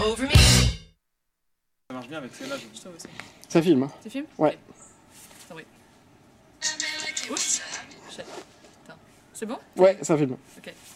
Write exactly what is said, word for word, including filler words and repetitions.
over me. Ça marche bien avec celle-là. Je trouve aussi. Ça filme. Hein. Tu filmes? Ouais. Attends, oui. Oups. Shit. Attends. C'est bon? Ouais, ça filme. Ok.